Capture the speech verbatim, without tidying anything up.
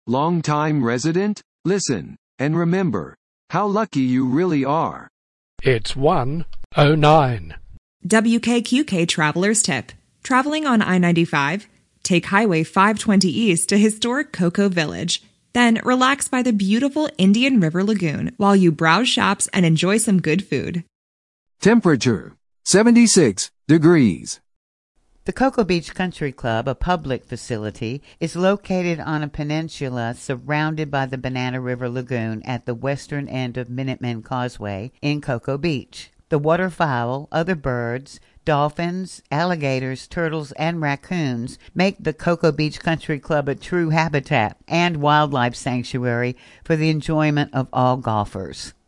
Long-time resident? Listen, and remember how lucky you really are. It's one oh nine. W K Q K Traveler's Tip. Traveling on I ninety-five? Take Highway five twenty East to historic Cocoa Village. Then relax by the beautiful Indian River Lagoon while you browse shops and enjoy some good food. Temperature, seventy-six degrees. The Cocoa Beach Country Club, a public facility, is located on a peninsula surrounded by the Banana River Lagoon at the western end of Minuteman Causeway in Cocoa Beach. The waterfowl, other birds, dolphins, alligators, turtles, and raccoons make the Cocoa Beach Country Club a true habitat and wildlife sanctuary for the enjoyment of all golfers.